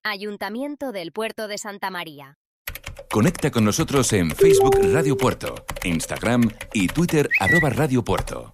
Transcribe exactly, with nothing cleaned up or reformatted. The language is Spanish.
Ayuntamiento del Puerto de Santa María. Conecta con nosotros en Facebook Radio Puerto, Instagram y Twitter arroba Radio Puerto.